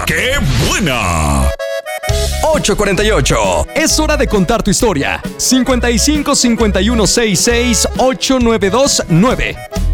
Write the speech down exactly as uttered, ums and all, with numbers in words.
¡Qué buena! ocho cuarenta y ocho. Es hora de contar tu historia. cincuenta y cinco cincuenta y uno sesenta y seis ocho nueve dos nueve.